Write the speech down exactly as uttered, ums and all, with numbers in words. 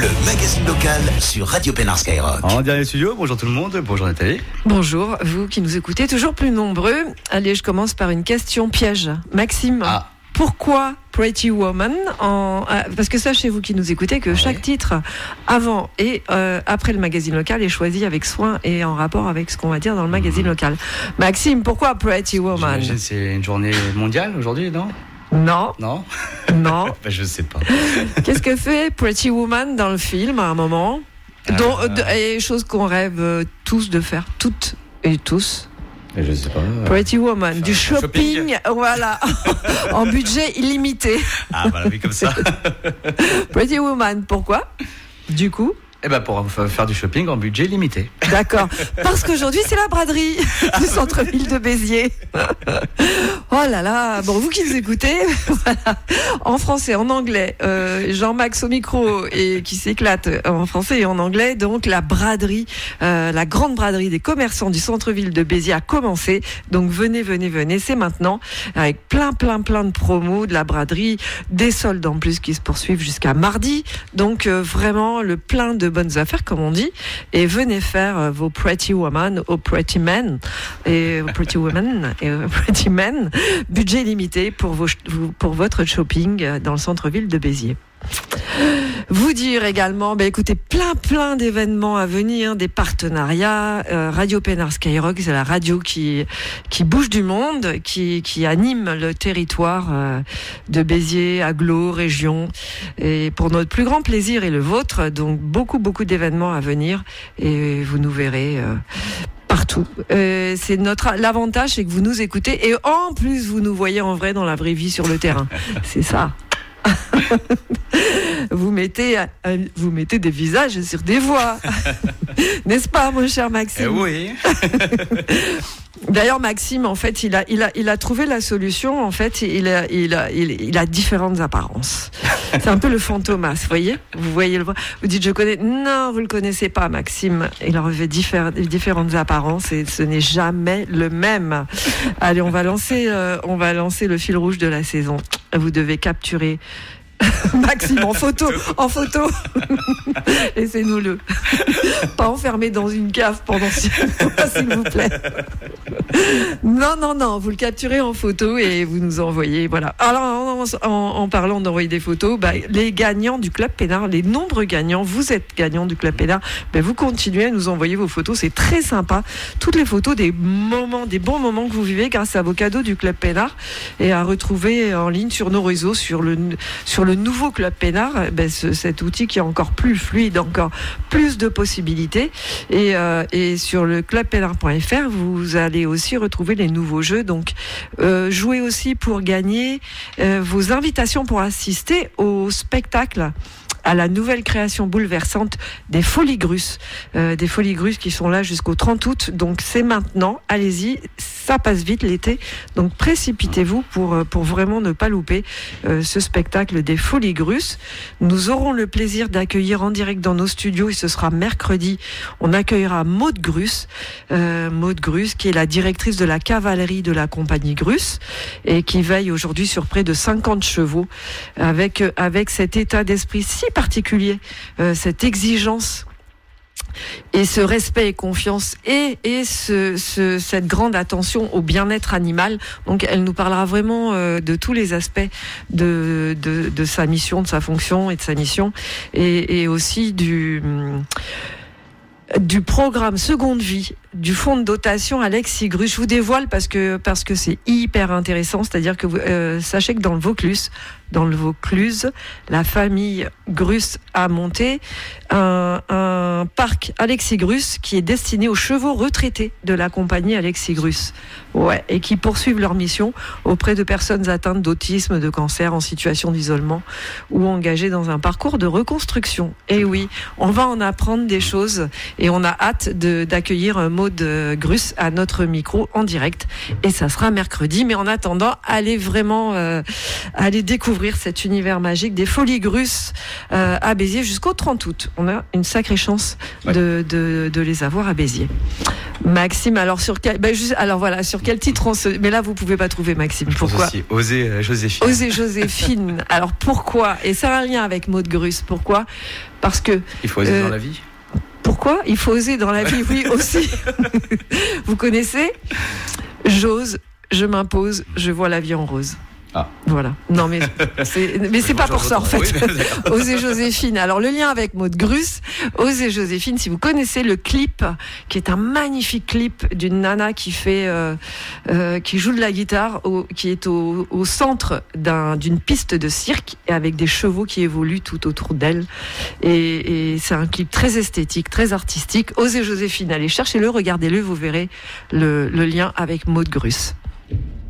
le magazine local sur Radio Pénard Skyrock. En dernier studio, bonjour tout le monde, bonjour Nathalie. Bonjour, vous qui nous écoutez, toujours plus nombreux. Allez, je commence par une question piège. Maxime, ah. pourquoi Pretty Woman en... Parce que sachez vous qui nous écoutez que ouais. chaque titre, avant et euh, après le magazine local, est choisi avec soin et en rapport avec ce qu'on va dire dans le magazine mmh. local. Maxime, pourquoi Pretty Woman ? J'imagine c'est une journée mondiale aujourd'hui, non ? Non. Non. Non. ben, je sais pas. Qu'est-ce que fait Pretty Woman dans le film à un moment euh... dont, euh, Et chose qu'on rêve euh, tous de faire, toutes et tous. Je sais pas. Pretty Woman, enfin, du shopping, shopping. Voilà, en budget illimité. Ah, bah oui, comme ça. Pretty Woman, pourquoi ? Du coup ? Eh ben pour faire du shopping en budget limité. D'accord. Parce qu'aujourd'hui, c'est la braderie du centre-ville de Béziers. Oh là là. Bon, vous qui nous écoutez, voilà. En français, en anglais, euh, Jean-Max au micro et qui s'éclate en français et en anglais. Donc, la braderie, euh, la grande braderie des commerçants du centre-ville de Béziers a commencé. Donc, venez, venez, venez. C'est maintenant avec plein, plein, plein de promos de la braderie, des soldes en plus qui se poursuivent jusqu'à mardi. Donc, euh, vraiment, le plein de bonnes affaires comme on dit, et venez faire euh, vos Pretty Woman aux Pretty Men et aux Pretty Women et aux Pretty Men, budget limité pour vos pour votre shopping dans le centre-ville de Béziers. Vous dire également, bah écoutez, plein plein d'événements à venir, des partenariats. Euh, Radio Pénard Skyrock, c'est la radio qui qui bouge du monde, qui qui anime le territoire euh, de Béziers, Agglo, région, et pour notre plus grand plaisir et le vôtre. Donc beaucoup beaucoup d'événements à venir, et vous nous verrez. Euh, Partout. Euh, c'est notre l'avantage, c'est que vous nous écoutez et en plus vous nous voyez en vrai dans la vraie vie sur le terrain. C'est ça. vous mettez euh, vous mettez des visages sur des voix, n'est-ce pas, mon cher Maxime ? Eh oui. D'ailleurs, Maxime, en fait, il a, il a, il a trouvé la solution. En fait, il a, il a, il, il a différentes apparences. C'est un peu le fantomas, vous voyez ? Vous voyez le, vous dites, je connais. Non, vous le connaissez pas, Maxime. Il a revêt diffé- différentes apparences et ce n'est jamais le même. Allez, on va lancer, euh, on va lancer le fil rouge de la saison. Vous devez capturer Maxime en photo, en photo. Laissez-nous-le. Pas enfermé dans une cave pendant six mois, s'il vous plaît. Non, non, non. Vous le capturez en photo et vous nous envoyez. Voilà. Alors, en, en, en parlant d'envoyer des photos, bah, les gagnants du Club Pénard, les nombreux gagnants, vous êtes gagnants du Club Pénard, bah, vous continuez à nous envoyer vos photos. C'est très sympa. Toutes les photos des moments, des bons moments que vous vivez grâce à vos cadeaux du Club Pénard et à retrouver en ligne sur nos réseaux, sur le, sur le nouveau Club Pénard, ben ce, cet outil qui est encore plus fluide, encore plus de possibilités. Et, euh, et sur le club pénard point f r, vous allez aussi retrouver les nouveaux jeux. Donc, euh, jouez aussi pour gagner euh, vos invitations pour assister au spectacle, à la nouvelle création bouleversante des Folies Grusses. Euh, des Folies Grusses qui sont là jusqu'au trente août. Donc c'est maintenant, allez-y, ça passe vite l'été. Donc précipitez-vous pour, pour vraiment ne pas louper euh, ce spectacle des Folies Grusses. Nous aurons le plaisir d'accueillir en direct dans nos studios, et ce sera mercredi, on accueillera Maude Gruss, euh, Maude Gruss qui est la directrice de la cavalerie de la compagnie Gruss et qui veille aujourd'hui sur près de cinquante chevaux avec, avec cet état d'esprit si particulier, euh, cette exigence et ce respect et confiance et, et ce, ce, cette grande attention au bien-être animal. Donc elle nous parlera vraiment euh, de tous les aspects de, de, de sa mission, de sa fonction et de sa mission, et, et aussi du... du programme Seconde Vie du fonds de dotation Alexis Gruss. Je vous dévoile parce que parce que c'est hyper intéressant, c'est-à-dire que vous, euh, sachez que dans le Vaucluse, dans le Vaucluse, la famille Gruss a monté un, un parc Alexis Gruss qui est destiné aux chevaux retraités de la compagnie Alexis Gruss. Ouais, et qui poursuivent leur mission auprès de personnes atteintes d'autisme, de cancer, en situation d'isolement ou engagées dans un parcours de reconstruction. Et oui, on va en apprendre des choses. Et Et on a hâte de, d'accueillir Maud Grus à notre micro en direct. Et ça sera mercredi. Mais en attendant, allez vraiment euh, allez découvrir cet univers magique des Folies Grus euh, à Béziers jusqu'au trente août. On a une sacrée chance ouais. de, de, de les avoir à Béziers. Maxime, alors sur quel, ben juste, alors voilà, sur quel titre on se, mais là vous pouvez pas trouver Maxime. Je pourquoi pense aussi, Oser euh, Joséphine. Oser Joséphine. Alors pourquoi? Et ça a un lien avec Maud Grus. Pourquoi? Parce que il faut oser euh, dans la vie. Pourquoi? Il faut oser dans la vie, oui aussi. Vous connaissez? J'ose, je m'impose, je vois la vie en rose. Ah. Voilà. Non mais c'est mais c'est pas pour ça en fait. Oui, Oser Joséphine. Alors le lien avec Maud Grus, Oser Joséphine, si vous connaissez le clip, qui est un magnifique clip d'une nana qui fait, euh, euh, qui joue de la guitare, au, qui est au, au centre d'un, d'une piste de cirque et avec des chevaux qui évoluent tout autour d'elle. Et, et c'est un clip très esthétique, très artistique. Oser Joséphine, allez cherchez-le, regardez-le, vous verrez le, le lien avec Maud Grus.